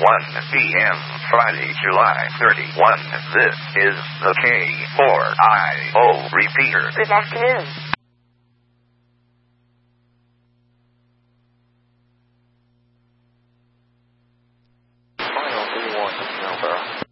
p.m., Friday, July 31. This is the K4IO repeater. Good afternoon.